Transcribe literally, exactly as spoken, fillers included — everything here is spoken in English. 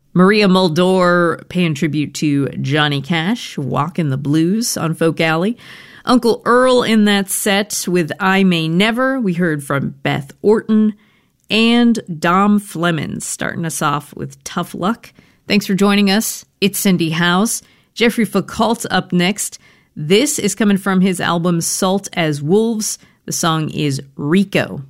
Maria Muldaur paying tribute to Johnny Cash, Walkin' the Blues on Folk Alley. Uncle Earl in that set with I May Never. We heard from Beth Orton. And Dom Flemons starting us off with Tough Luck. Thanks for joining us. It's Cindy House. Jeffrey Foucault up next. This is coming from his album Salt as Wolves. The song is Rico.